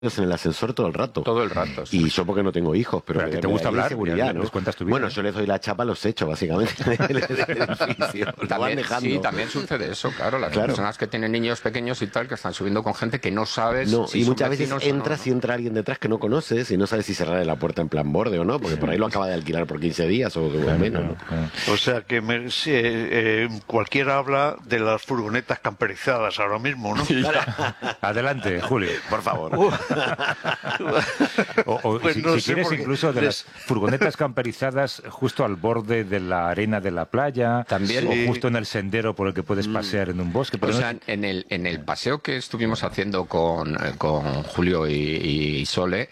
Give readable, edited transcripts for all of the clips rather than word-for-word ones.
en el ascensor todo el rato. Todo el rato, sí. Y yo porque no tengo hijos, pero a ti te gusta hablar, seguridad, ¿no? les cuentas tu vida. Bueno, yo les doy la chapa a los hechos, básicamente, del edificio. Lo van También, dejando. sí, también sucede eso, claro. Las personas que tienen niños pequeños y tal, que están subiendo con gente que no sabes si y son muchas veces vecinos o entras no, y entra alguien detrás que no conoces y no sabes si cerrarle la puerta en plan borde o no, porque por ahí lo acaba de alquilar por 15 días o menos, ¿no? O sea que cualquiera habla de las furgonetas camperizadas ahora mismo, ¿no? Adelante, Julio. Por favor. O Pues si no sé, quieres, porque incluso de las furgonetas camperizadas justo al borde de la arena de la playa, También. o justo en el sendero por el que puedes pasear en un bosque. Pero O sea, en el paseo que estuvimos haciendo con Julio y Sole,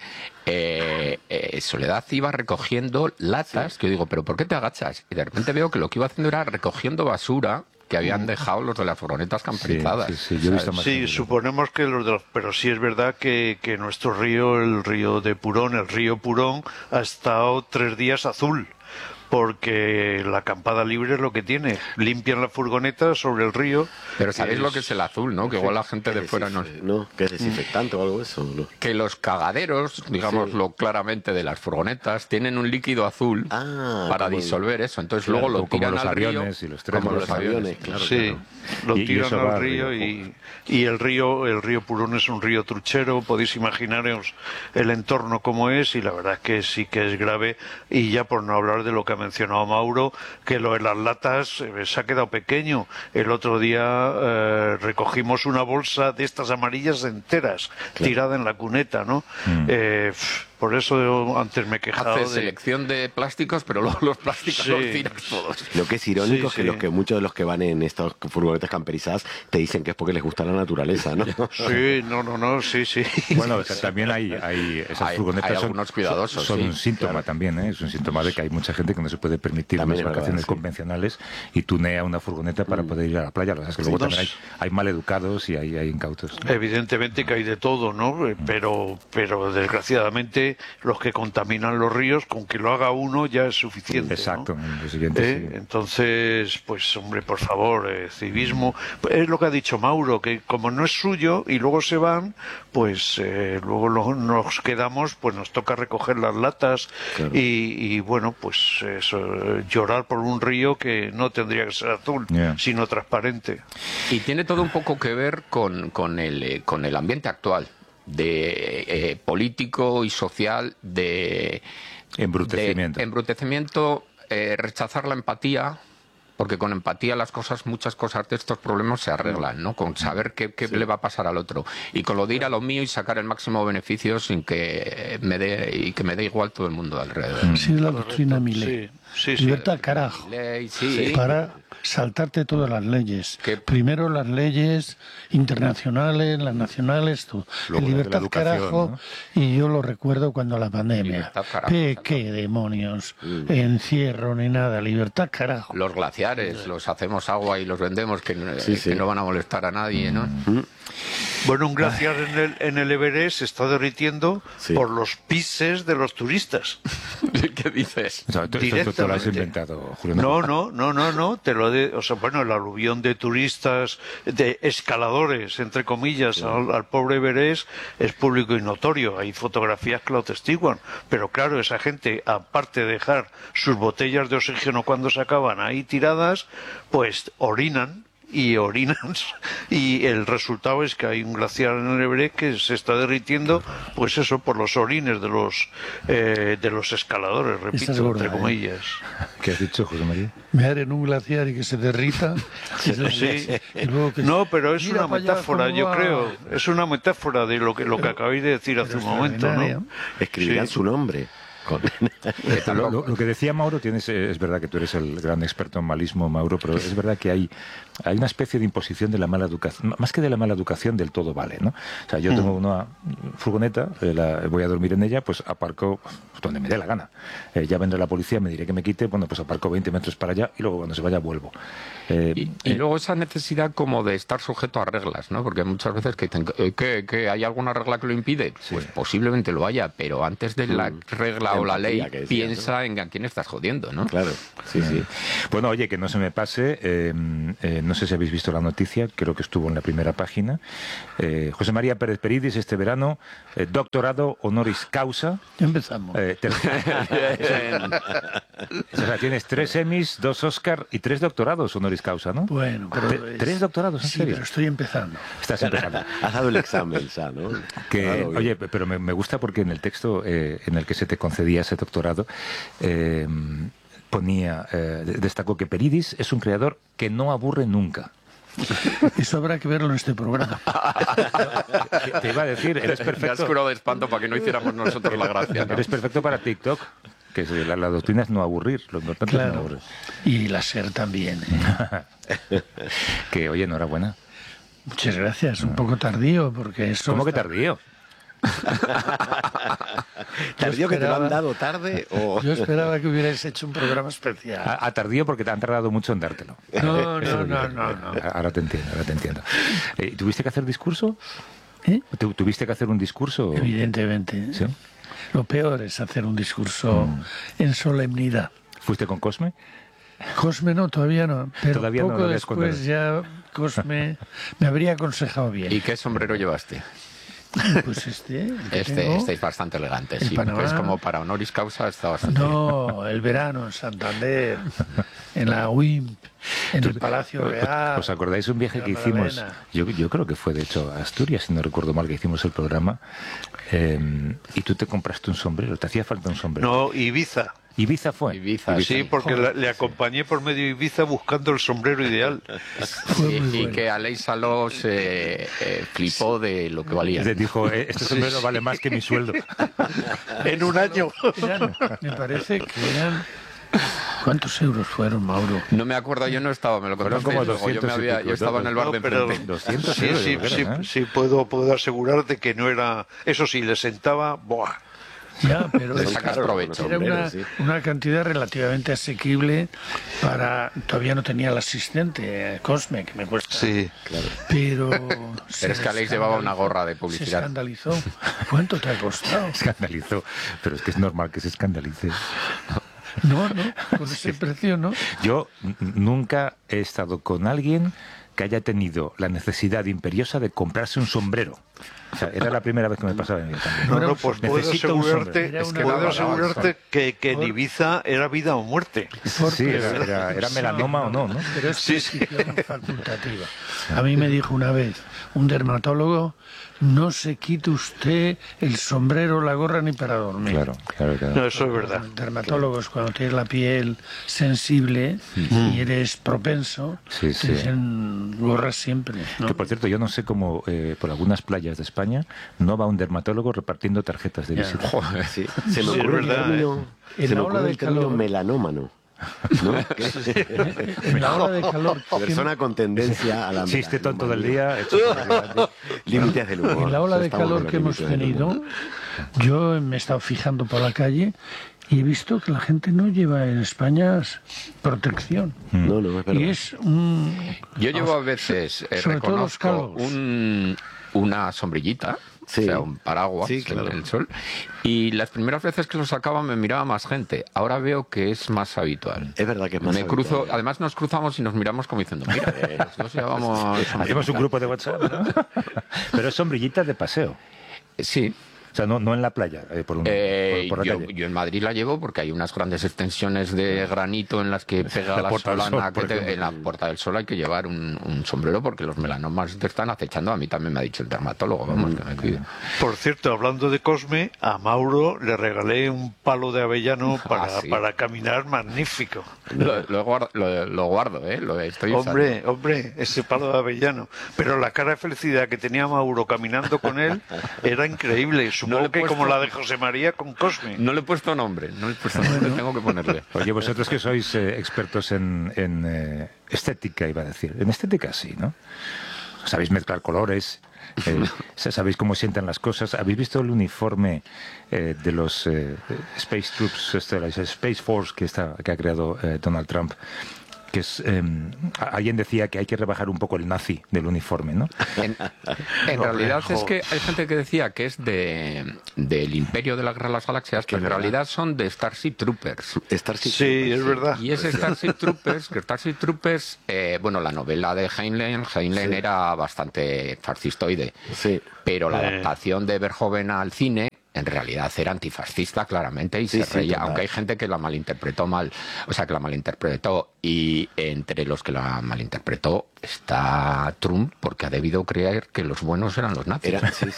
Soledad iba recogiendo latas, que yo digo, ¿pero por qué te agachas? Y de repente veo que lo que iba haciendo era recogiendo basura que habían dejado los de las furgonetas camperizadas. yo he visto más Sí, suponemos que los de los... Pero sí es verdad que nuestro río, el río de Purón, el río Purón, ha estado 3 días azul. Porque la acampada libre es lo que tiene. Limpian la furgoneta sobre el río. Pero sabéis lo que es el azul, ¿no? Que igual la gente de fuera no... No, que es desinfectante o algo de eso, ¿no? Que los cagaderos, digámoslo claramente, de las furgonetas, tienen un líquido azul para disolver eso. Entonces luego lo tiran los al río. aviones y los trenes. Como los aviones, claro. Sí, lo tiran al río y el río Purón es un río truchero. Podéis imaginaros el entorno como es, y la verdad es que sí que es grave. Y ya por no hablar de lo que ha mencionado Mauro, que lo de las latas se ha quedado pequeño. El otro día recogimos una bolsa de estas amarillas enteras, tirada en la cuneta, ¿no? Por eso yo antes me he quejado Hace selección de plásticos, pero luego los plásticos los tiras todos. Lo que es irónico es que muchos de los que van en estas furgonetas camperizadas te dicen que es porque les gusta la naturaleza, ¿no? Sí, sí. Bueno, también hay esas furgonetas hay algunos cuidadosos, son un sí, síntoma claro. también, ¿eh? Es un síntoma de que hay mucha gente que no se puede permitir También unas es verdad, vacaciones sí. convencionales y tunea una furgoneta para poder ir a la playa. Lo que pasa es que luego también hay maleducados y hay incautos. Evidentemente que hay de todo, ¿no? Pero desgraciadamente los que contaminan los ríos, con que lo haga uno ya es suficiente. Exacto, ¿no? lo siguiente, sí. Entonces, pues hombre, por favor, civismo. Es lo que ha dicho Mauro, que como no es suyo y luego se van, pues luego nos quedamos, pues nos toca recoger las latas. Claro. Y bueno, pues eso, llorar por un río que no tendría que ser azul, sino transparente. Y tiene todo un poco que ver con el ambiente actual de político y social, de embrutecimiento, rechazar la empatía, porque con empatía muchas cosas de estos problemas se arreglan, ¿no? Con saber qué le va a pasar al otro, y con lo de ir a lo mío y sacar el máximo beneficio sin que me dé igual todo el mundo alrededor. Sí, la doctrina Milei. Sí. Libertad, carajo. Sí. Para saltarte todas las leyes. Primero las leyes internacionales, las nacionales, todo. Libertad, carajo, ¿no? Y yo lo recuerdo cuando la pandemia. ¿Qué demonios? Encierro ni nada. Libertad, carajo. Los glaciares, los hacemos agua y los vendemos, que no van a molestar a nadie, ¿no? Bueno, un glaciar en el Everest se está derritiendo por los pises de los turistas. ¿Qué dices? O sea, esto lo has inventado, Julio. No. O sea, bueno, el aluvión de turistas, de escaladores, entre comillas, al pobre Everest es público y notorio. Hay fotografías que lo atestiguan. Pero claro, esa gente, aparte de dejar sus botellas de oxígeno cuando se acaban ahí tiradas, pues orinan. Y el resultado es que hay un glaciar en el Everest que se está derritiendo, pues eso, por los orines de los escaladores, repito, entre comillas. ¿Qué has dicho, José María? Mear en un glaciar y que se derrita. Sí. No, pero es una metáfora, yo creo. Es una metáfora de lo que acabáis de decir hace un momento, ¿no? Escribirán su nombre. Lo que decía Mauro, es verdad que tú eres el gran experto en malismo, Mauro, pero es verdad que hay una especie de imposición de la mala educación, más que de la mala educación, del todo vale, ¿no? O sea, yo tengo una furgoneta, voy a dormir en ella, pues aparco donde me dé la gana. Ya vendrá la policía, me diré que me quite, bueno, pues aparco 20 metros para allá y luego cuando se vaya vuelvo. Y luego esa necesidad como de estar sujeto a reglas, ¿no? Porque muchas veces que dicen que hay alguna regla que lo impide, pues posiblemente lo haya, pero antes de la regla dado la ley, que decías, piensa en a quién estás jodiendo, ¿no? Claro, sí, sí. Bueno, oye, que no se me pase, no sé si habéis visto la noticia, creo que estuvo en la primera página. José María Pérez Peridis este verano, doctorado honoris causa. Ya empezamos. O sea, tienes 3 Emmys, 2 Oscar y 3 doctorados honoris causa, ¿no? Bueno, pero... 3 doctorados, ¿en sí, serio? pero estoy empezando. Estás empezando. Has dado el examen ya, ¿no? Oye, pero me gusta porque en el texto en el que se te concedía ese doctorado destacó que Peridis es un creador que no aburre nunca. Eso habrá que verlo en este programa. Te iba a decir, eres perfecto. Me has curado de espanto para que no hiciéramos nosotros la gracia, ¿no? Eres perfecto para TikTok, que la doctrina es no aburrir, lo importante es no aburrir. Y la SER también. Que, oye, enhorabuena. Muchas gracias, un poco tardío, porque eso... ¿Cómo que tardío? ¿Tardío que te lo han dado tarde? O... Yo esperaba que hubierais hecho un programa especial. A tardío porque te han tardado mucho en dártelo. No. Ahora te entiendo. ¿Tuviste que hacer discurso? ¿Eh? ¿Tuviste que hacer un discurso? Evidentemente. ¿Sí? Lo peor es hacer un discurso en solemnidad. ¿Fuiste con Cosme? Cosme no, todavía no. Pero todavía poco no después ya Cosme me habría aconsejado bien. ¿Y qué sombrero llevaste? Pues este es bastante elegante, sí. Panamá. Es como para honoris causa, está bastante No, el verano en Santander, en la UIMP, en el Palacio Real. ¿Os acordáis un viaje que hicimos? Yo creo que fue, de hecho, a Asturias, si no recuerdo mal, que hicimos el programa. Y tú te compraste un sombrero. ¿Te hacía falta un sombrero? No, Ibiza. ¿Ibiza fue? Ibiza, Sí, porque le acompañé por medio de Ibiza buscando el sombrero ideal. Y que Aleix Saló se flipó de lo que valía. Le dijo, este sombrero vale más que mi sueldo. En un año. Me parece que eran... ¿Cuántos euros fueron, Mauro? No me acuerdo, yo no estaba, me lo contaste. Como Luego 200 yo estaba en el bar de enfrente. 200 euros. Sí, puedo asegurarte que no era... Eso sí, le sentaba... ¡Buah! Ya, pero Le sacas provecho. era una cantidad relativamente asequible para... Todavía no tenía el asistente, Cosme, que me cuesta. Sí, claro. Pero es que Aleix llevaba una gorra de se publicidad. escandalizó. ¿Cuánto te ha costado? Escandalizó. Pero es que es normal que se escandalice. No, con ese precio no. Yo nunca he estado con alguien que haya tenido la necesidad imperiosa de comprarse un sombrero. O sea, era la primera vez que me pasaba en mi vida. No, pues puedo asegurarte que en Ibiza era vida o muerte. Sí, era melanoma o no, ¿no? Pero es prescripción facultativa. A mí me dijo una vez un dermatólogo: no se quite usted el sombrero, la gorra ni para dormir. Claro. No, eso es verdad. Los dermatólogos, cuando tienes la piel sensible y eres propenso, te dicen gorras siempre, ¿no? Que por cierto, yo no sé cómo por algunas playas de España no va un dermatólogo repartiendo tarjetas de visita. Joder, sí. Se me ocurre el término melanómano. ¿No? En la ola de calor. Persona con tendencia a la chiste tonto del día. Límites del humor. En la ola de calor que hemos tenido, yo me he estado fijando por la calle y he visto que la gente no lleva en España protección. No, es verdad. Y es un... Yo llevo a veces, reconozco, una sombrillita. Sí. O sea, un paraguas en el sol. Y las primeras veces que lo sacaba me miraba más gente. Ahora veo que es más habitual. Es verdad que es más habitual. Además nos cruzamos y nos miramos como diciendo, mira, nos llevamos... Hacemos un grupo de WhatsApp, ¿no? Pero es sombrillita de paseo. Sí. O sea, no en la playa, por la calle. Yo en Madrid la llevo porque hay unas grandes extensiones de granito en las que pega la solana. En la Puerta del Sol hay que llevar un sombrero porque los melanomas te están acechando. A mí también me ha dicho el dermatólogo, vamos, que me cuide. Por cierto, hablando de Cosme, a Mauro le regalé un palo de avellano para caminar magnífico. Lo guardo, lo estoy usando. Hombre, ese palo de avellano. Pero la cara de felicidad que tenía Mauro caminando con él era increíble. Supongo que como la de José María con Cosme. No le he puesto nombre, tengo que ponerle. Oye, vosotros que sois expertos en estética, iba a decir. En estética sí, ¿no? Sabéis mezclar colores, sabéis cómo sientan las cosas. ¿Habéis visto el uniforme de los Space Troops, la Space Force que ha creado Donald Trump? que es alguien decía que hay que rebajar un poco el nazi del uniforme, ¿no? En realidad es que hay gente que decía que es del Imperio de la Guerra de las Galaxias, pero en realidad son de Starship Troopers. Sí, es verdad. Y es Starship Troopers, que Starship Troopers, bueno, la novela de Heinlein era bastante fascistoide, pero la adaptación de Verhoeven al cine en realidad era antifascista claramente y se reía, aunque hay gente que la malinterpretó mal, o sea, que la malinterpretó, y entre los que la malinterpretó está Trump, porque ha debido creer que los buenos eran los nazis.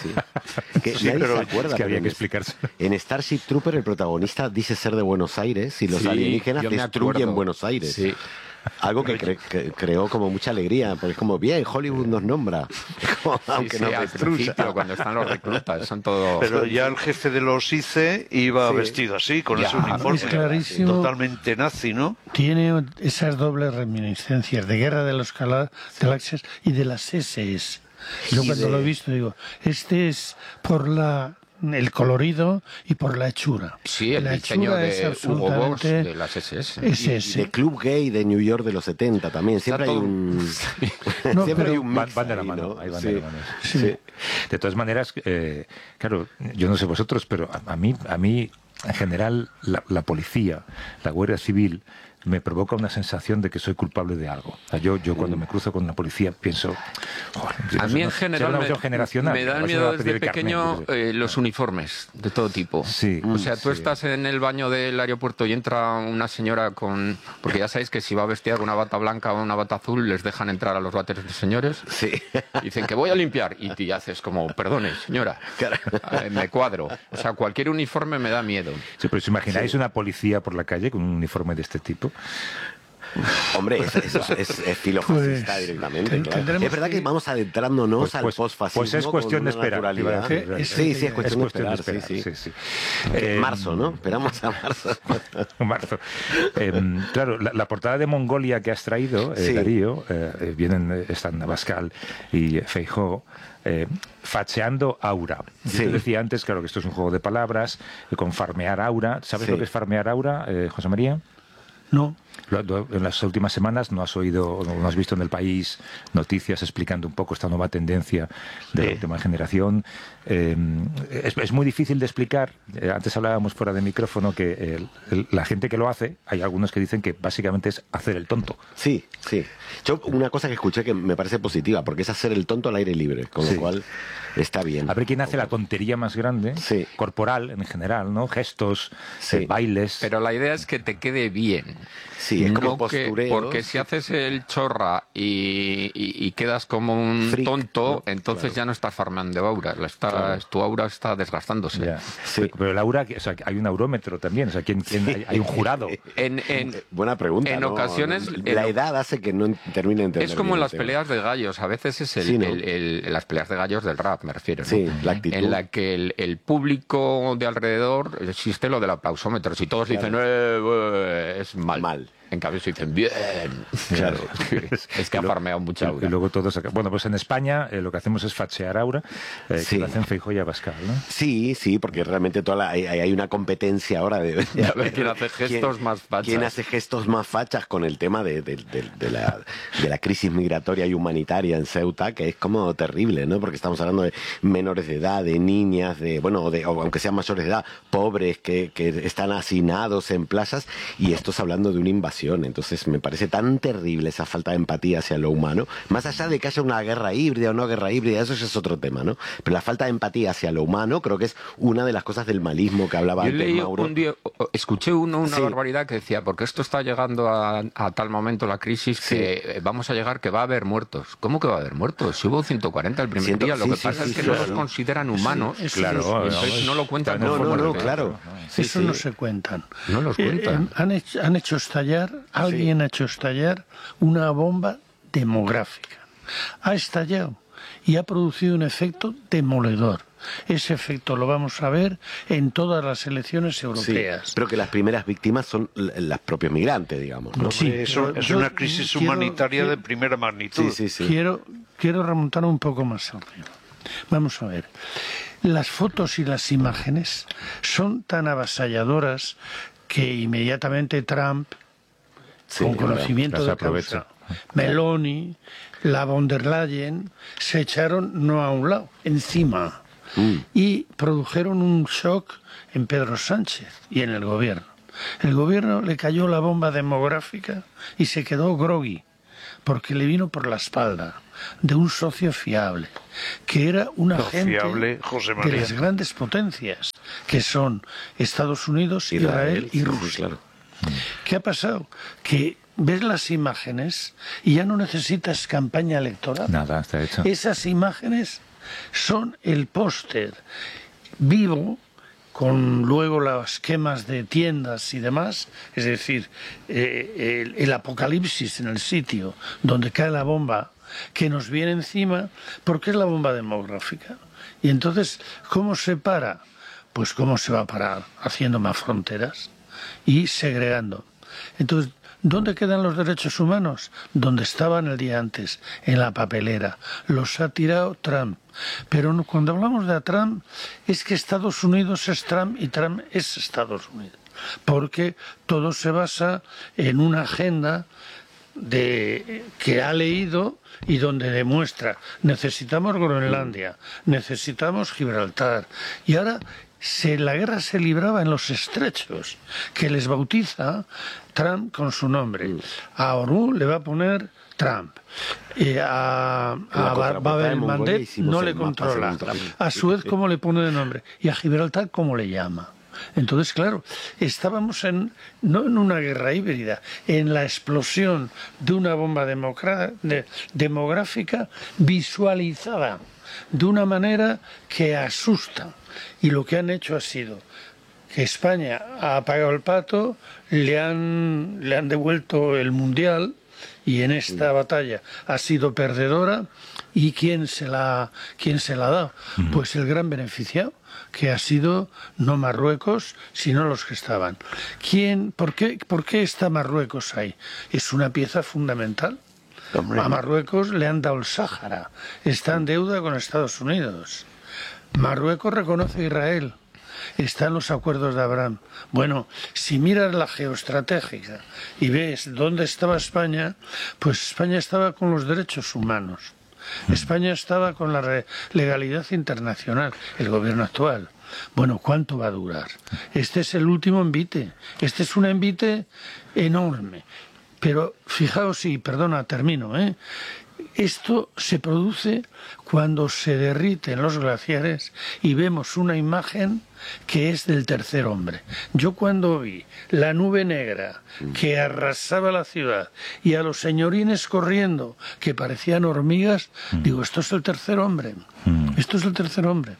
Que nadie se acuerda, es que había que explicarse. En Starship Trooper el protagonista dice ser de Buenos Aires y los alienígenas destruyen Buenos Aires. Sí. Algo que creó como mucha alegría, porque es como, bien, Hollywood nos nombra, aunque nos destruya. Cuando están los reclutas, son todos... Pero ya el jefe de los ICE iba vestido así, con ese uniforme. Es clarísimo, totalmente nazi, ¿no? Tiene esas dobles reminiscencias de Guerra de las Galaxias y de las SS. Yo cuando lo he visto digo, este es por el colorido y por la hechura. Sí, el diseño de Hugo Boss de las SS. De Club Gay de New York de los 70 también. Siempre hay un... siempre hay un mix van de la mano. Ahí van de la mano. Sí. De todas maneras, claro, yo no sé vosotros, pero a mí en general, la policía, la Guardia Civil, me provoca una sensación de que soy culpable de algo. O sea, yo cuando me cruzo con la policía pienso... a mí en general me dan miedo desde pequeño los uniformes de todo tipo. Sí, o sea, tú estás en el baño del aeropuerto y entra una señora con... Porque ya sabéis que si va vestida con una bata blanca o una bata azul les dejan entrar a los váteres de señores. Sí. Dicen que voy a limpiar y te haces como, perdone, señora, me cuadro. O sea, cualquier uniforme me da miedo. Sí, pero ¿os imagináis una policía por la calle con un uniforme de este tipo? Hombre, eso es filofascista directamente. Claro. Es verdad que vamos adentrándonos al postfascismo. Pues es cuestión de esperar. Sí, es cuestión de esperar. Sí. Marzo, ¿no? Esperamos a marzo. Claro, la portada de Mongolia que has traído, Darío, están Abascal y Feijóo, facheando aura. Yo te decía antes, claro, que esto es un juego de palabras, con farmear aura. ¿Sabes lo que es farmear aura, José María? No. En las últimas semanas no has oído, no has visto en El País noticias explicando un poco esta nueva tendencia de la última generación. Es muy difícil de explicar. Antes hablábamos fuera de micrófono que la gente que lo hace, hay algunos que dicen que básicamente es hacer el tonto. Sí. Yo una cosa que escuché que me parece positiva, porque es hacer el tonto al aire libre, con lo cual está bien. A ver quién hace la tontería más grande, corporal en general, ¿no? Gestos, bailes. Pero la idea es que te quede bien. Sí, es como postureo. Porque si haces el chorra y quedas como un tonto, entonces ya no estás farmeando aura. Tu aura está desgastándose. Pero el aura, o sea, hay un aurómetro también. O sea, hay un jurado. Buena pregunta. En ocasiones... La edad hace que no termine de entender. Es como en las peleas de gallos. A veces es las peleas de gallos del rap, me refiero. Sí, la actitud. En la que el público de alrededor existe lo del aplausómetro. Si todos dicen es mal. En cambio, se dicen bien. Claro. Es que ha farmeado mucha aura. Y luego todos... Bueno, pues en España lo que hacemos es fachear aura, que lo hacen Feijóo y Abascal, ¿no? Sí, porque realmente hay una competencia ahora de a ver quién hace gestos más fachas. ¿Quién hace gestos más fachas con el tema de la crisis migratoria y humanitaria en Ceuta, que es como terrible, ¿no? Porque estamos hablando de menores de edad, de niñas, o aunque sean mayores de edad, pobres que están hacinados en plazas, y esto es hablando de una invasión. Entonces me parece tan terrible esa falta de empatía hacia lo humano, más allá de que haya una guerra híbrida o no guerra híbrida, eso ya es otro tema, ¿no? Pero la falta de empatía hacia lo humano creo que es una de las cosas del malismo que hablaba antes Mauro. Escuché una barbaridad que decía, porque esto está llegando a tal momento la crisis que vamos a llegar que va a haber muertos. ¿Cómo que va a haber muertos? Si hubo 140 el primer día, lo que pasa es que no los consideran humanos. Claro, entonces no lo cuentan. No, claro. Eso no se cuentan. No los cuentan. Han hecho estallar, alguien ha hecho estallar una bomba demográfica. Ha estallado y ha producido un efecto demoledor. Ese efecto lo vamos a ver en todas las elecciones europeas. Sí, pero que las primeras víctimas son los propios migrantes, digamos, ¿no? Sí, eso es una crisis humanitaria de primera magnitud. Sí. Quiero remontar un poco más arriba. Vamos a ver. Las fotos y las imágenes son tan avasalladoras que inmediatamente Trump con conocimiento de causa. Meloni, la von der Leyen, se echaron no a un lado, encima. Y produjeron un shock en Pedro Sánchez y en el gobierno. El gobierno le cayó la bomba demográfica y se quedó groggy, porque le vino por la espalda de un socio fiable, que era un agente de las grandes potencias, que son Estados Unidos, Israel y Rusia. Claro. ¿Qué ha pasado? Que ves las imágenes y ya no necesitas campaña electoral. Nada, está hecho. Esas imágenes son el póster vivo, con luego los esquemas de tiendas y demás, es decir, el apocalipsis en el sitio donde cae la bomba que nos viene encima, porque es la bomba demográfica. Y entonces, ¿cómo se para? Pues ¿cómo se va a parar? Haciendo más fronteras y segregando. Entonces, ¿dónde quedan los derechos humanos? Donde estaban el día antes, en la papelera. Los ha tirado Trump. Pero cuando hablamos de Trump, es que Estados Unidos es Trump y Trump es Estados Unidos. Porque todo se basa en una agenda que ha leído y donde demuestra necesitamos Groenlandia, necesitamos Gibraltar. Y ahora la guerra se libraba en los estrechos, que les bautiza Trump con su nombre. A Orú le va a poner Trump. A Bab el-Mandeb no le controla. A Suez, ¿cómo le pone de nombre? Y a Gibraltar, ¿cómo le llama? Entonces, claro, estábamos no en una guerra híbrida, en la explosión de una bomba demográfica visualizada de una manera que asusta. Y lo que han hecho ha sido que España ha apagado el pato, le han devuelto el Mundial, y en esta batalla ha sido perdedora. ¿Y quién se la ha dado? Pues el gran beneficiado, que ha sido no Marruecos, sino los que estaban. ¿Por qué está Marruecos ahí? Es una pieza fundamental. A Marruecos le han dado el Sáhara, está en deuda con Estados Unidos. Marruecos reconoce a Israel, están los acuerdos de Abraham. Bueno, si miras la geoestratégica y ves dónde estaba España, pues España estaba con los derechos humanos. España estaba con la legalidad internacional, el gobierno actual. Bueno, ¿cuánto va a durar? Este es el último envite. Este es un envite enorme. Pero fijaos, termino, Esto se produce cuando se derriten los glaciares y vemos una imagen que es del tercer hombre. Yo cuando vi la nube negra que arrasaba la ciudad y a los señorines corriendo que parecían hormigas, digo, esto es el tercer hombre. Esto es el tercer hombre.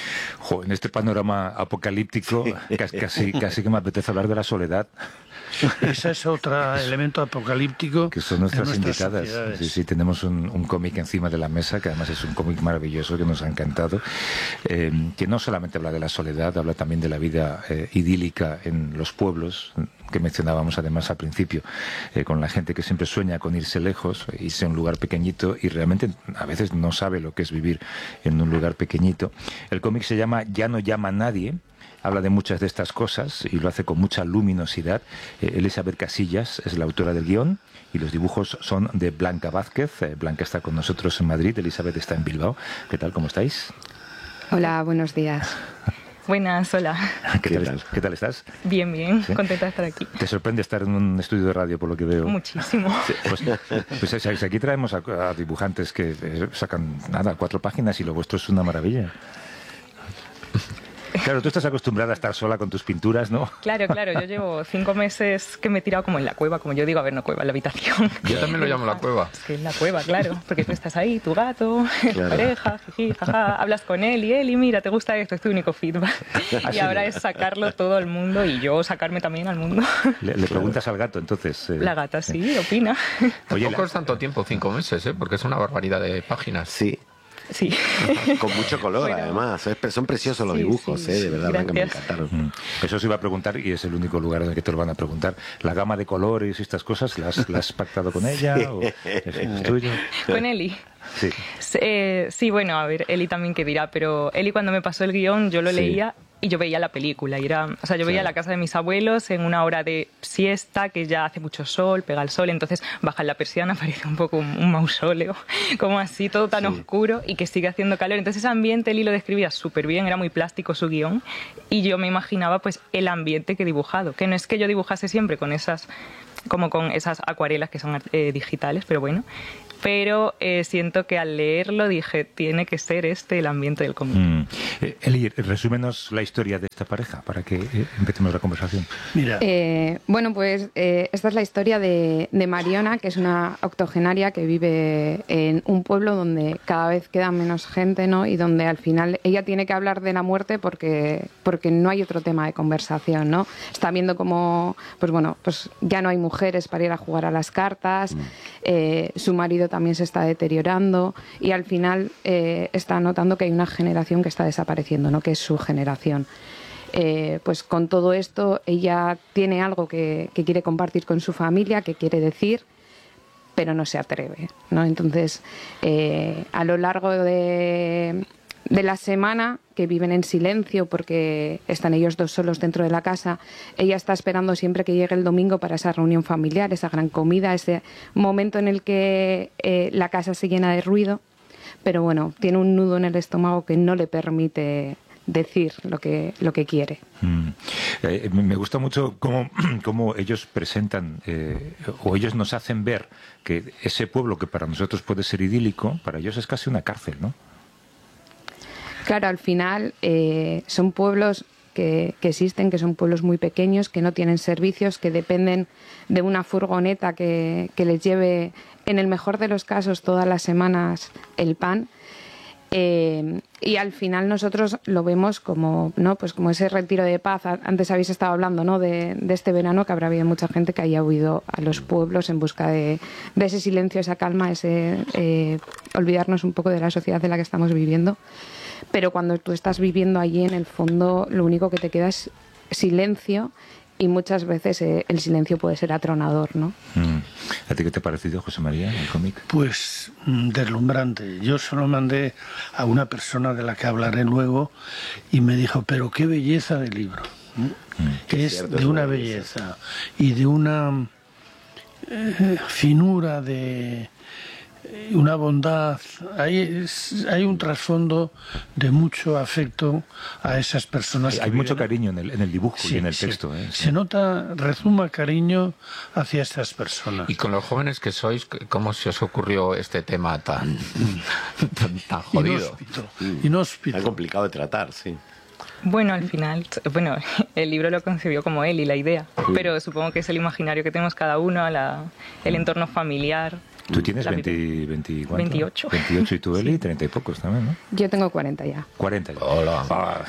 En este panorama apocalíptico casi que me apetece hablar de la soledad. Ese es otro elemento apocalíptico que son nuestras invitadas. Sociedades. Sí, tenemos un cómic encima de la mesa, que además es un cómic maravilloso que nos ha encantado, que no solamente habla de la soledad, habla también de la vida idílica en los pueblos, que mencionábamos además al principio, con la gente que siempre sueña con irse lejos, irse a un lugar pequeñito y realmente a veces no sabe lo que es vivir en un lugar pequeñito. El cómic se llama Ya no llama a nadie. Habla de muchas de estas cosas y lo hace con mucha luminosidad. Elizabeth Casillas es la autora del guión y los dibujos son de Blanca Vázquez. Blanca está con nosotros en Madrid, Elizabeth está en Bilbao. ¿Qué tal? ¿Cómo estáis? Hola, buenos días. Buenas, hola. ¿Qué tal estás? Bien, bien, ¿Sí? Contenta de estar aquí. ¿Te sorprende estar en un estudio de radio, por lo que veo? Muchísimo. Sí, pues aquí traemos a dibujantes que sacan, 4 páginas y lo vuestro es una maravilla. Claro, tú estás acostumbrada a estar sola con tus pinturas, ¿no? Claro, yo llevo 5 meses que me he tirado como en la cueva, como yo digo, no cueva, en la habitación. Yo también lo llamo la cueva. Es que en la cueva, claro, porque tú estás ahí, tu gato, tu pareja, jiji, jaja, hablas con él y mira, te gusta esto, es tu único feedback. Y ahora es sacarlo todo al mundo y yo sacarme también al mundo. Le preguntas al gato, entonces... La gata sí, opina. Oye, tampoco es tanto tiempo, 5 meses, porque es una barbaridad de páginas. Sí. Sí. Con mucho color, además. Son preciosos los dibujos, de verdad, que me encantaron. Eso os iba a preguntar, y es el único lugar en el que te lo van a preguntar. ¿La gama de colores y estas cosas, ¿la has pactado con ella? ¿O es tuyo? ¿Con Eli? Sí. Sí, bueno, a ver, Eli también qué dirá, pero Eli cuando me pasó el guión yo lo leía y yo veía la película. Yo veía la casa de mis abuelos en una hora de siesta, que ya hace mucho sol, pega el sol, entonces bajan la persiana, parece un poco un mausoleo, como así, todo tan oscuro, y que sigue haciendo calor. Entonces ese ambiente él lo describía súper bien, era muy plástico su guión, y yo me imaginaba pues el ambiente que he dibujado, que no es que yo dibujase siempre con esas acuarelas que son digitales, pero bueno. Pero siento que al leerlo dije, tiene que ser el ambiente del cómic. Eli, resúmenos la historia de esta pareja para que empecemos la conversación. Mira. Bueno, pues esta es la historia de Mariona, que es una octogenaria que vive en un pueblo donde cada vez queda menos gente, ¿no? Y donde al final ella tiene que hablar de la muerte porque no hay otro tema de conversación, ¿no? Está viendo como, pues ya no hay mujeres para ir a jugar a las cartas, su marido también se está deteriorando y al final está notando que hay una generación que está desapareciendo, ¿no? Que es su generación. Pues con todo esto ella tiene algo que quiere compartir con su familia, que quiere decir, pero no se atreve, ¿no? Entonces, a lo largo de la semana, que viven en silencio porque están ellos dos solos dentro de la casa, ella está esperando siempre que llegue el domingo para esa reunión familiar, esa gran comida, ese momento en el que la casa se llena de ruido, pero bueno, tiene un nudo en el estómago que no le permite decir lo que quiere. Me gusta mucho cómo ellos presentan o ellos nos hacen ver que ese pueblo que para nosotros puede ser idílico, para ellos es casi una cárcel, ¿no? Claro, al final son pueblos que existen, que son pueblos muy pequeños, que no tienen servicios, que dependen de una furgoneta que les lleve, en el mejor de los casos, todas las semanas el pan. Y al final nosotros lo vemos como, ¿no? Pues como ese retiro de paz. Antes habéis estado hablando, ¿no? de este verano, que habrá habido mucha gente que haya huido a los pueblos en busca de ese silencio, esa calma, olvidarnos un poco de la sociedad en la que estamos viviendo. Pero cuando tú estás viviendo allí, en el fondo, lo único que te queda es silencio, y muchas veces el silencio puede ser atronador, ¿no? ¿A ti qué te ha parecido, José María, el cómic? Pues deslumbrante. Yo solo mandé a una persona de la que hablaré luego y me dijo, pero qué belleza de libro. Es de una belleza y de una finura, de una bondad. Hay un trasfondo de mucho afecto a esas personas. Hay mucho cariño en el dibujo y en el texto. Se nota, rezuma cariño hacia estas personas. Y con los jóvenes que sois, ¿cómo se os ocurrió este tema tan jodido? Inhóspito. Tan complicado de tratar, sí. Bueno, al final, el libro lo concibió como él y la idea, pero supongo que es el imaginario que tenemos cada uno, el entorno familiar. Tú tienes 28. 28. 28 y tú, Eli, 30 y pocos también, ¿no? Yo tengo 40 ya. 40 ya. Hola.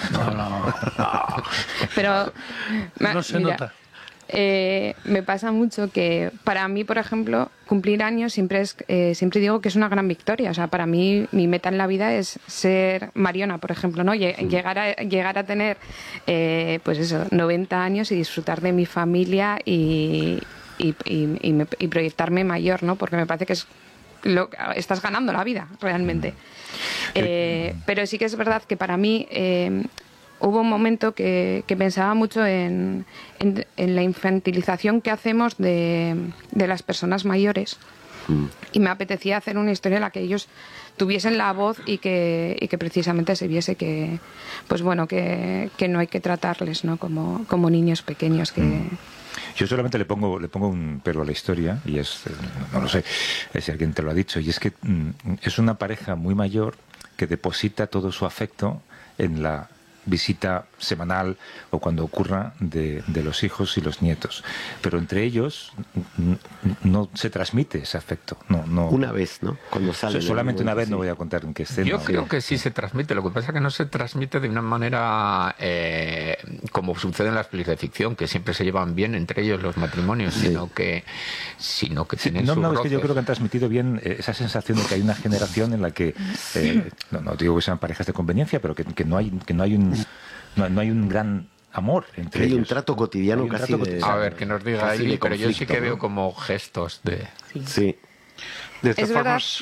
Pero no se nota. Me pasa mucho que para mí, por ejemplo, cumplir años siempre digo que es una gran victoria. O sea, para mí mi meta en la vida es ser Mariona, por ejemplo, ¿no? Llegar a tener pues eso, 90 años y disfrutar de mi familia y proyectarme mayor, ¿no? Porque me parece que estás ganando la vida realmente. Pero sí que es verdad que para mí hubo un momento que pensaba mucho en la infantilización que hacemos de las personas mayores, y me apetecía hacer una historia en la que ellos tuviesen la voz y que precisamente se viese que no hay que tratarles, ¿no? como niños pequeños que... Yo solamente le pongo un pero a la historia, y no lo sé si alguien te lo ha dicho, y es que es una pareja muy mayor que deposita todo su afecto en la visita semanal o cuando ocurra de los hijos y los nietos, pero entre ellos no se transmite ese afecto. No. Una vez, ¿no? Cuando sale. Solamente una vez, no voy a contar en qué escena. Yo creo que sí se transmite, lo que pasa es que no se transmite de una manera como sucede en las películas de ficción, que siempre se llevan bien entre ellos los matrimonios, sino que tienen sus roces. Es que yo creo que han transmitido bien esa sensación de que hay una generación en la que no digo que sean parejas de conveniencia, pero que no hay un gran amor entre ellos. Hay un trato cotidiano casi. A ver, que nos diga Eli, pero yo sí que veo como gestos de... Sí. De todas es verdad formas,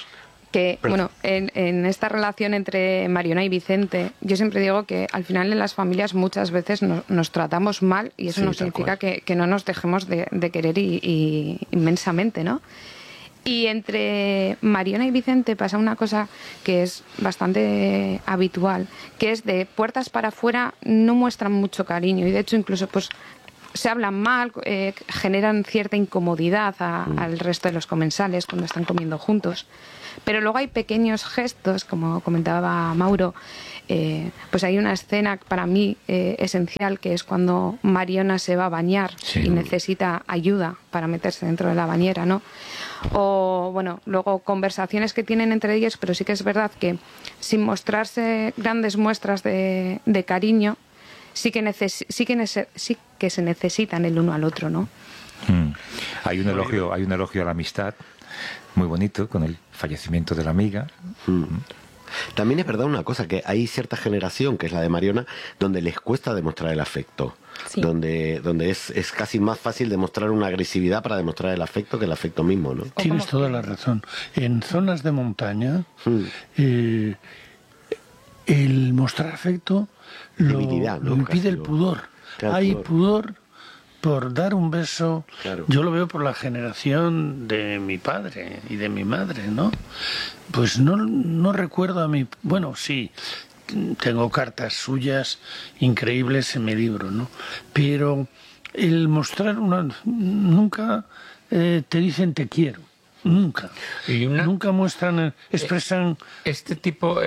Que, bueno, en esta relación entre Mariona y Vicente, yo siempre digo que al final en las familias muchas veces nos tratamos mal y eso no significa que no nos dejemos de querer inmensamente, ¿no? Y entre Mariona y Vicente pasa una cosa que es bastante habitual, que es de puertas para afuera no muestran mucho cariño y de hecho incluso pues se hablan mal, generan cierta incomodidad al resto de los comensales cuando están comiendo juntos. Pero luego hay pequeños gestos, como comentaba Mauro, pues hay una escena para mí esencial, que es cuando Mariona se va a bañar y necesita ayuda para meterse dentro de la bañera, ¿no? O, bueno, luego conversaciones que tienen entre ellos, pero sí que es verdad que sin mostrarse grandes muestras de cariño, sí que se necesitan el uno al otro, ¿no? Hay un elogio a la amistad muy bonito con el fallecimiento de la amiga. También es verdad una cosa, que hay cierta generación, que es la de Mariona, donde les cuesta demostrar el afecto. Sí. Donde es casi más fácil demostrar una agresividad para demostrar el afecto que el afecto mismo, ¿no? Tienes toda la razón. En zonas de montaña, el mostrar afecto lo impide el pudor. Claro, hay pudor por dar un beso. Claro. Yo lo veo por la generación de mi padre y de mi madre, ¿no? Pues no recuerdo a mi... Bueno, sí, tengo cartas suyas increíbles en mi libro, ¿no? Pero el mostrar nunca te dicen te quiero. Nunca. Nunca muestran, expresan... Este tipo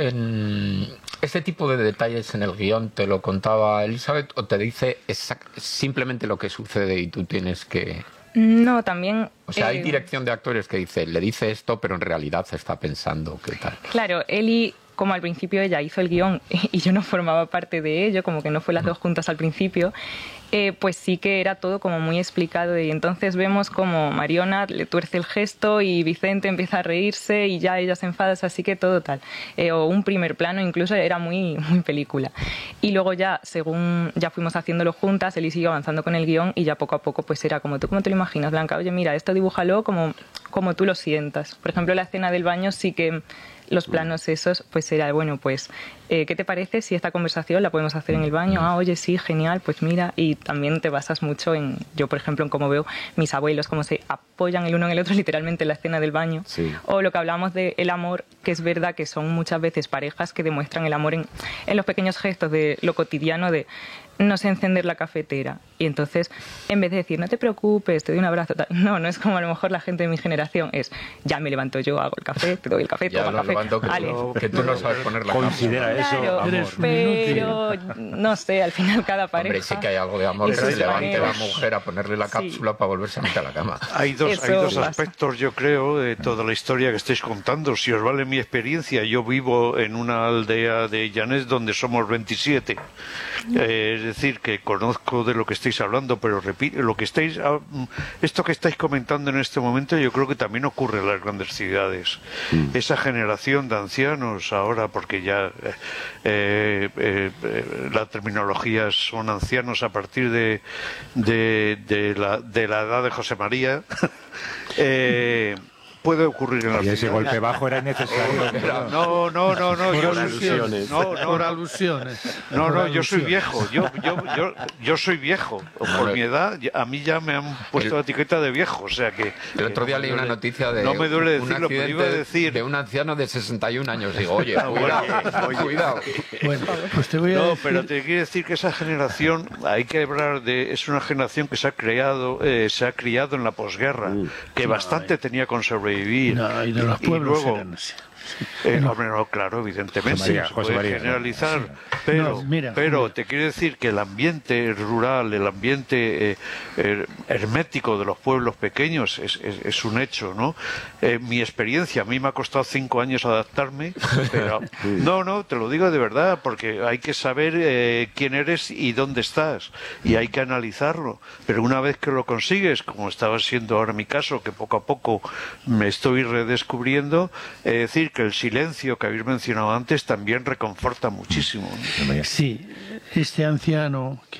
de detalles en el guión te lo contaba Elizabeth, o te dice simplemente lo que sucede y tú tienes que... No, también... O sea, hay dirección de actores que le dice esto, pero en realidad se está pensando qué tal. Claro, Eli, como al principio ella hizo el guión y yo no formaba parte de ello, como que no fue las dos juntas al principio, pues sí que era todo como muy explicado y entonces vemos como Mariona le tuerce el gesto y Vicente empieza a reírse y ya ella se enfada, así que todo tal. O un primer plano incluso era muy, muy película. Y luego ya, según ya fuimos haciéndolo juntas, Eli siguió avanzando con el guión y ya poco a poco pues era como tú, ¿cómo te lo imaginas, Blanca? Oye, mira, esto dibújalo como tú lo sientas. Por ejemplo, la escena del baño sí que... Los planos esos, pues era, bueno, pues, ¿qué te parece si esta conversación la podemos hacer en el baño? Ah, oye, sí, genial, pues mira, y también te basas mucho en, yo por ejemplo, en cómo veo mis abuelos, cómo se apoyan el uno en el otro literalmente en la escena del baño. Sí. O lo que hablamos del amor, que es verdad que son muchas veces parejas que demuestran el amor en los pequeños gestos de lo cotidiano de no sé encender la cafetera. Y entonces, en vez de decir, no te preocupes, te doy un abrazo, tal. No es como a lo mejor la gente de mi generación, es, ya me levanto yo, hago el café, te doy el café, toma café. Que tú no sabes poner la considera café. Eso, claro, pero, no sé, al final cada pareja... Hombre, sí que hay algo de amor, que se levante la mujer a ponerle la cápsula para volverse a meter a la cama. Hay dos aspectos, yo creo, de toda la historia que estáis contando. Si os vale mi experiencia, yo vivo en una aldea de Llanés donde somos 27. Es decir, que conozco de lo que estáis hablando, pero repito, esto que estáis comentando en este momento yo creo que también ocurre en las grandes ciudades. Esa generación de ancianos ahora, porque ya la terminología son ancianos a partir de la edad de José María, puede ocurrir en la ciudad. Y ese golpe bajo era innecesario. No, por alusiones. No, yo soy viejo. Yo soy viejo. Por mi edad, a mí ya me han puesto la etiqueta de viejo. O sea que... El otro día leí una noticia de... No me duele decirlo, pero iba a decir... De un anciano de 61 años. Digo, oye, cuidado. Bueno, pues te voy a decir... pero te quiero decir que esa generación, hay que hablar de... Es una generación que se ha criado en la posguerra, que bastante tenía con sobrevivir. No, y de los pueblos luego, eran así. Claro, evidentemente se puede generalizar, pero te quiero decir que el ambiente rural, el ambiente hermético de los pueblos pequeños es un hecho, ¿no? Mi experiencia, a mí me ha costado 5 años adaptarme, pero no, te lo digo de verdad, porque hay que saber quién eres y dónde estás, y hay que analizarlo, pero una vez que lo consigues, como estaba siendo ahora mi caso, que poco a poco me estoy redescubriendo, decir que el silencio que habéis mencionado antes también reconforta muchísimo. Sí, este anciano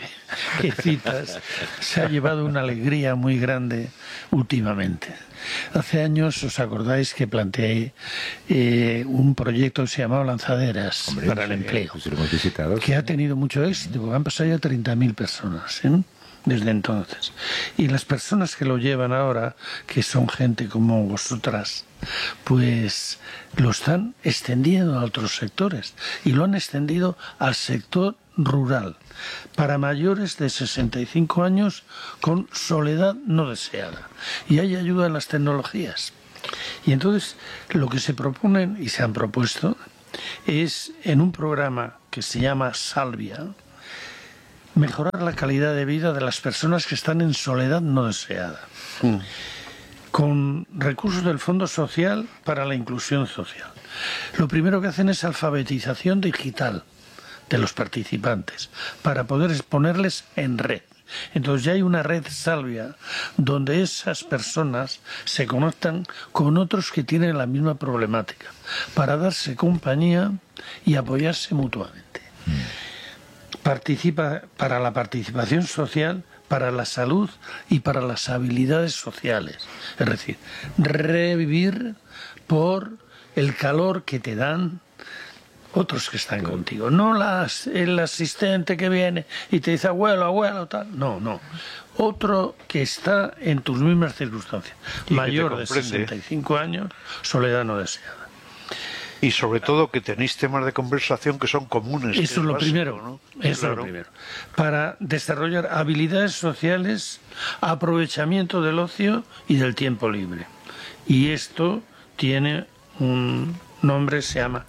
que citas se ha llevado una alegría muy grande últimamente. Hace años, ¿os acordáis que planteé un proyecto que se llamaba Lanzaderas para el empleo? Pues lo hemos visitado, que ha tenido mucho éxito, han pasado ya 30.000 personas, desde entonces. Y las personas que lo llevan ahora, que son gente como vosotras, pues lo están extendiendo a otros sectores. Y lo han extendido al sector rural, para mayores de 65 años con soledad no deseada. Y hay ayuda en las tecnologías. Y entonces lo que se proponen y se han propuesto es, en un programa que se llama Salvia, mejorar la calidad de vida de las personas que están en soledad no deseada, con recursos del Fondo Social para la Inclusión Social. Lo primero que hacen es alfabetización digital de los participantes para poder exponerles en red. Entonces ya hay una red Salvia donde esas personas se conectan con otros que tienen la misma problemática para darse compañía y apoyarse mutuamente. Participa para la participación social, para la salud y para las habilidades sociales. Es decir, revivir por el calor que te dan otros que están contigo. No el asistente que viene y te dice abuelo, abuelo, tal. No, no. Otro que está en tus mismas circunstancias. Mayor de 65 años, soledad no deseada. Y sobre todo que tenéis temas de conversación que son comunes. Eso es lo primero, ¿no? Eso es lo primero. Para desarrollar habilidades sociales, aprovechamiento del ocio y del tiempo libre. Y esto tiene un nombre, se llama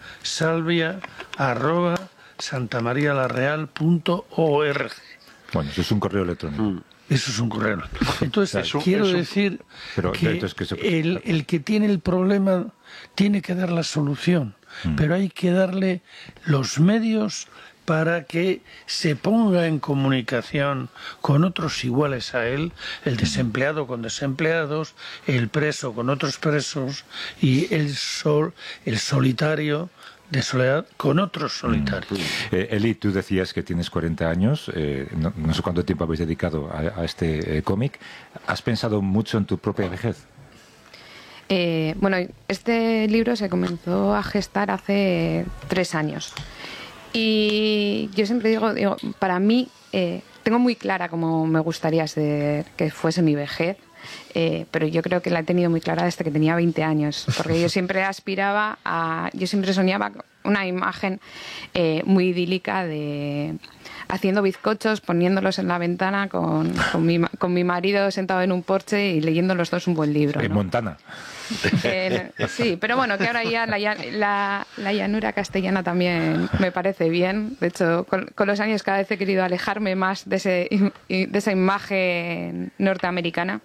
salvia@santamarialareal.org. Bueno, eso es un correo electrónico. Eso es un correo electrónico. Entonces, quiero decir que el que tiene el problema tiene que dar la solución, pero hay que darle los medios para que se ponga en comunicación con otros iguales a él, el desempleado con desempleados, el preso con otros presos y el solitario de soledad con otros solitarios. Eli, tú decías que tienes 40 años, no sé cuánto tiempo habéis dedicado a este cómic. ¿Has pensado mucho en tu propia vejez? Bueno, este libro se comenzó a gestar hace 3 años. Y yo siempre digo, para mí, tengo muy clara cómo me gustaría que fuese mi vejez, pero yo creo que la he tenido muy clara desde que tenía 20 años, porque yo siempre yo siempre soñaba una imagen muy idílica de haciendo bizcochos, poniéndolos en la ventana con mi marido sentado en un porche y leyendo los dos un buen libro, ¿no? En Montana. Sí, pero bueno, que ahora ya la llanura castellana también me parece bien. De hecho, con los años cada vez he querido alejarme más de esa imagen norteamericana.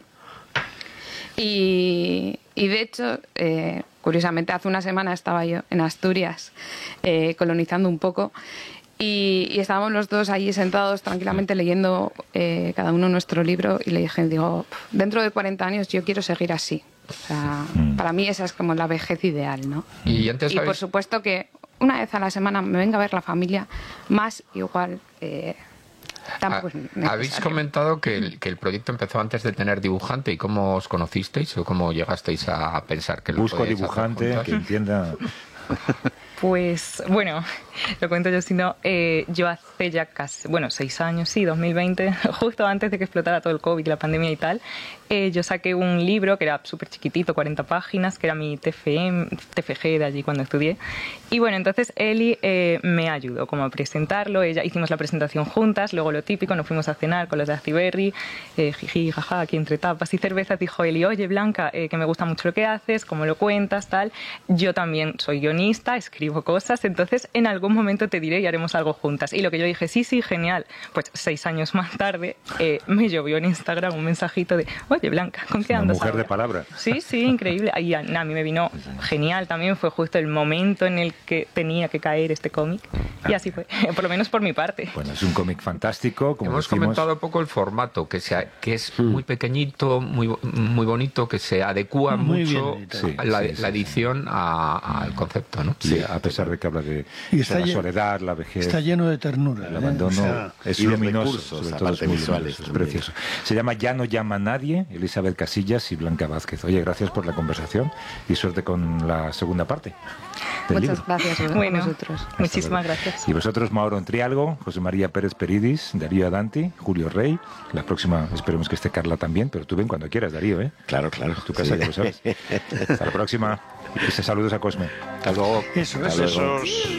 Y de hecho, curiosamente, hace una semana estaba yo en Asturias colonizando un poco y estábamos los dos allí sentados tranquilamente leyendo cada uno nuestro libro y le dije, dentro de 40 años yo quiero seguir así. O sea, para mí esa es como la vejez ideal, ¿no? Y por supuesto que una vez a la semana me venga a ver la familia, más igual... Habéis comentado que el proyecto empezó antes de tener dibujante. ¿Y cómo os conocisteis o cómo llegasteis a pensar que lo Busco dibujante que entienda? Pues bueno, lo cuento yo, si no, yo hace ya casi, 6 años, sí, 2020, justo antes de que explotara todo el COVID, la pandemia y tal, yo saqué un libro que era súper chiquitito, 40 páginas, que era mi TFG de allí cuando estudié. Y bueno, entonces Eli me ayudó como a presentarlo, hicimos la presentación juntas, luego lo típico, nos fuimos a cenar con los de Aciberri, jiji, jaja, aquí entre tapas y cervezas, dijo Eli, oye Blanca, que me gusta mucho lo que haces, cómo lo cuentas, tal, yo también soy guionista, escribo cosas, entonces en algún momento te diré y haremos algo juntas. Y lo que yo dije, sí, genial, pues 6 años más tarde me llovió en Instagram un mensajito de, oye Blanca, ¿con qué andas? Mujer ahora? de palabra. Sí, increíble. Y a mí me vino genial también, fue justo el momento en el que tenía que caer este cómic y así fue, por lo menos por mi parte. Bueno, es un cómic fantástico. Como hemos comentado un poco el formato, que es muy pequeñito, muy bonito, que se adecua mucho la edición al concepto concepto, ¿no? Sí, a pesar de que habla de la soledad, la vejez. Está lleno de ternura. El abandono es luminoso, sobre todo es visuales, es precioso. Se llama Ya no llama a nadie, Elizabeth Casillas y Blanca Vázquez. Oye, gracias por la conversación y suerte con la segunda parte. Muchas gracias a vosotros. Muchísimas gracias. Y vosotros, Mauro Entrialgo, José María Pérez Peridis, Darío Adanti, Julio Rey. La próxima esperemos que esté Carla también, pero tú ven cuando quieras, Darío, ¿eh? Claro. Tu casa, ya lo sabes. Hasta la próxima. Y saludos a Cosme. Hasta luego. Eso.